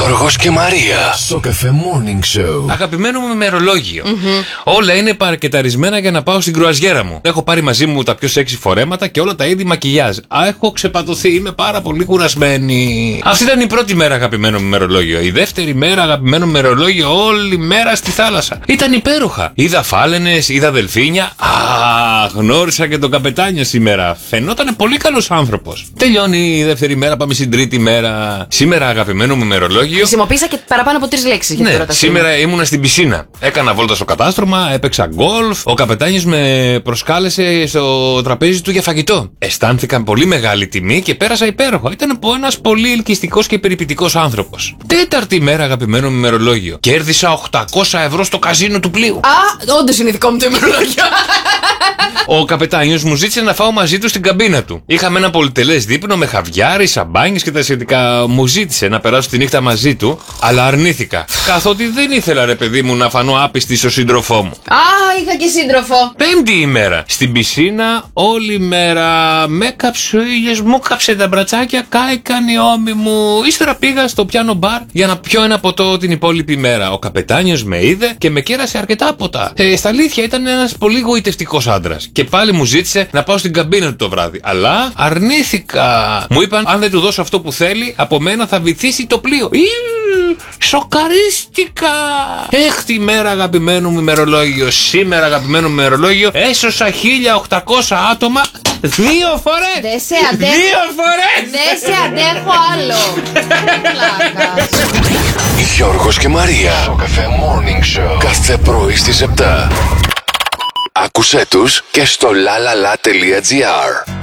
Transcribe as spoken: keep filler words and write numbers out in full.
Γιώργος και Μαρία. Σοκαφέ Morning Show. Αγαπημένο μου ημερολόγιο. Mm-hmm. Όλα είναι παρκεταρισμένα για να πάω στην κρουαζιέρα μου. Έχω πάρει μαζί μου τα πιο σεξι φορέματα και όλα τα είδη μακιγιάζ. Α, έχω ξεπατωθεί, είμαι πάρα πολύ κουρασμένη. Αυτή ήταν η πρώτη μέρα αγαπημένο μου ημερολόγιο. Η δεύτερη μέρα αγαπημένο μου ημερολόγιο, όλη μέρα στη θάλασσα. Ήταν υπέροχα. Είδα φάλαινες, είδα δελφίνια. Α, γνώρισα και τον καπετάνιο σήμερα. Φαινόταν πολύ καλός άνθρωπος. Τελειώνει η δεύτερη μέρα, πάμε στην τρίτη μέρα. Σήμερα αγαπημένο μου ημερολόγιο. Χρησιμοποίησα και παραπάνω από τρεις λέξεις. Ναι, σήμερα ήμουνα στην πισίνα. Έκανα βόλτα στο κατάστρωμα, έπαιξα γκολφ. Ο καπετάνιος με προσκάλεσε στο τραπέζι του για φαγητό. Αισθάνθηκα πολύ μεγάλη τιμή και πέρασα υπέροχα. Ήταν ένας πολύ ελκυστικός και περιποιητικός άνθρωπος. Τέταρτη μέρα αγαπημένο μου ημερολόγιο. Κέρδισα οκτακόσια ευρώ στο καζίνο του πλοίου. Α, όντως είναι δικό μου το ημερολόγιο. Ο καπετάνιος μου ζήτησε να φάω μαζί του στην καμπίνα του. Είχαμε ένα πολυτελές δείπνο με χαβιάρι, σαμπάνιες και τα σχετικά. Μου ζήτησε να περάσω τη νύχτα μαζί του, αλλά αρνήθηκα. Καθότι δεν ήθελα, ρε παιδί μου, να φανώ άπιστη στο σύντροφό μου. Α, είχα και σύντροφο. Πέμπτη ημέρα. Στην πισίνα όλη μέρα. Με έκαψε ο ήλιος, μου κάψε τα μπρατσάκια, κάηκαν οι ώμοι μου. Ύστερα πήγα στο πιάνο μπαρ για να πιω ένα ποτό την υπόλοιπη μέρα. Ο καπετάνιος με είδε και με κέρασε αρκετά ποτά. Ε, στα αλήθεια ήταν ένας πολύ γοητευτικός άντρας. Και πάλι μου ζήτησε να πάω στην καμπίνα του το βράδυ. Αλλά αρνήθηκα. Μου είπαν, αν δεν του δώσω αυτό που θέλει, από μένα θα βυθίσει το πλοίο. Ή, σοκαρίστηκα. Έκτη μέρα αγαπημένο μου ημερολόγιο. Σήμερα αγαπημένο μου ημερολόγιο. Έσωσα χίλια οκτακόσια άτομα δύο φορές. Δεν σε αντέχω. Δύο φορές. Δεν σε αντέχω άλλο. Γιώργος και Μαρία. Σοκαφέ Morning Show. Κάθε πρωί στις επτά. Άκουσέ τους και στο lalala.gr.